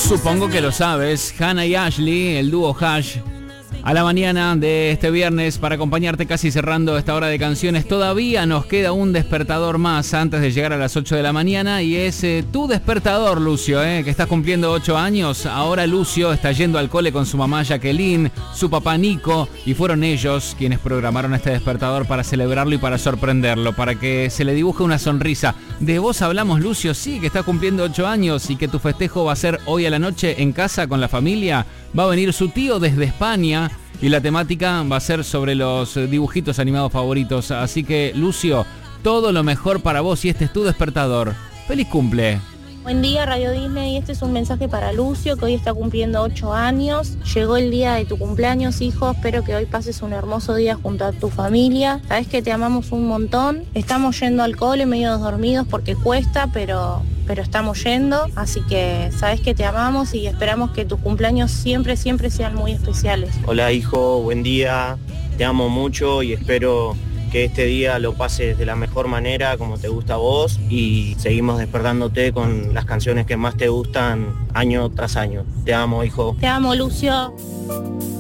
Supongo que lo sabes, Hannah y Ashley, el dúo Hash, a la mañana de este viernes para acompañarte casi cerrando esta hora de canciones. Todavía nos queda un despertador más antes de llegar a las 8 de la mañana y es tu despertador, Lucio, que estás cumpliendo 8 años. Ahora Lucio está yendo al cole con su mamá Jacqueline, su papá Nico, y fueron ellos quienes programaron este despertador para celebrarlo y para sorprenderlo, para que se le dibuje una sonrisa. ¿De vos hablamos, Lucio? Sí, que estás cumpliendo 8 años y que tu festejo va a ser hoy a la noche en casa con la familia. Va a venir su tío desde España y la temática va a ser sobre los dibujitos animados favoritos. Así que, Lucio, todo lo mejor para vos y este es tu despertador. ¡Feliz cumple! Buen día, Radio Disney. Este es un mensaje para Lucio, que hoy está cumpliendo 8 años. Llegó el día de tu cumpleaños, hijo. Espero que hoy pases un hermoso día junto a tu familia. Sabes que te amamos un montón. Estamos yendo al cole medio dormidos porque cuesta, pero estamos yendo. Así que sabes que te amamos y esperamos que tus cumpleaños siempre sean muy especiales. Hola, hijo. Buen día. Te amo mucho y espero que este día lo pases de la mejor manera, como te gusta a vos, y seguimos despertándote con las canciones que más te gustan año tras año. Te amo, hijo. Te amo, Lucio.